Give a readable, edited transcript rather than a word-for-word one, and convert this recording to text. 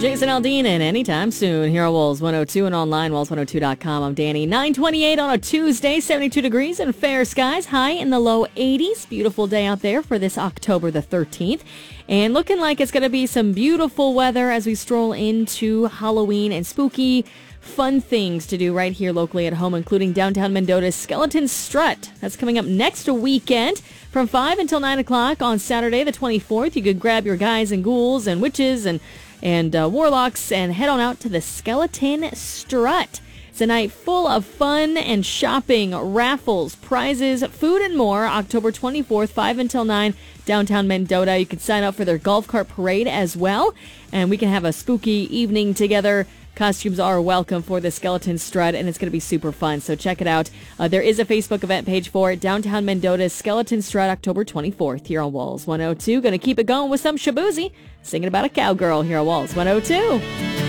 Jason Aldean, and anytime soon here on Wolves 102 and online, wolves102.com. I'm Danny. 9:28 on a Tuesday, 72 degrees and fair skies, high in the low 80s. Beautiful day out there for this October the 13th. And looking like it's going to be some beautiful weather as we stroll into Halloween and spooky fun things to do right here locally at home, including downtown Mendota's Skeleton Strut. That's coming up next weekend from 5 until 9 o'clock on Saturday the 24th. You could grab your guys and ghouls and witches and warlocks and head on out to the Skeleton Strut. It's a night full of fun and shopping, raffles, prizes, food, and more. October 24th, 5 until 9, downtown Mendota. You can sign up for their golf cart parade as well, and we can have a spooky evening together. Costumes are welcome for the Skeleton Strut, and it's going to be super fun, so check it out. There is a Facebook event page for it. Downtown Mendota's Skeleton Strut, October 24th, here on Wolves 102. Going to keep it going with some Shaboozey, singing about a cowgirl here on Wolves 102.